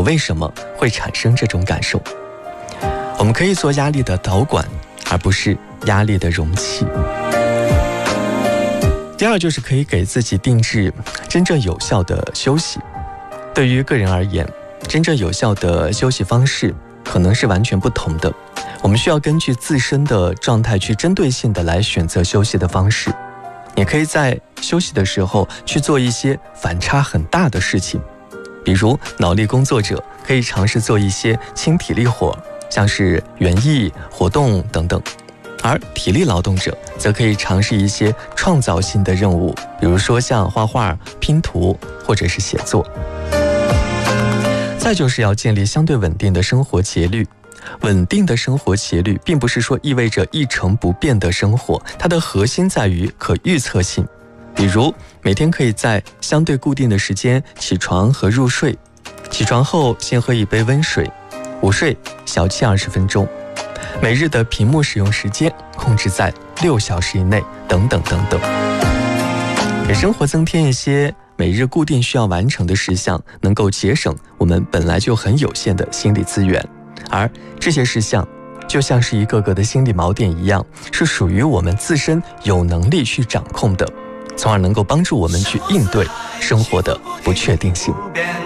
为什么会产生这种感受。我们可以做压力的导管，而不是压力的容器。第二就是可以给自己定制真正有效的休息。对于个人而言，真正有效的休息方式可能是完全不同的。我们需要根据自身的状态去针对性的来选择休息的方式。你可以在休息的时候去做一些反差很大的事情，比如脑力工作者可以尝试做一些轻体力活，像是园艺活动等等，而体力劳动者则可以尝试一些创造性的任务，比如说像画画、拼图或者是写作。再就是要建立相对稳定的生活节律。稳定的生活节律并不是说意味着一成不变的生活，它的核心在于可预测性。比如每天可以在相对固定的时间起床和入睡，起床后先喝一杯温水，午睡小憩20分钟，每日的屏幕使用时间控制在6小时以内，等等等等。给生活增添一些每日固定需要完成的事项，能够节省我们本来就很有限的心理资源，而这些事项就像是一个个的心理锚点一样，是属于我们自身有能力去掌控的，从而能够帮助我们去应对生活的不确定性。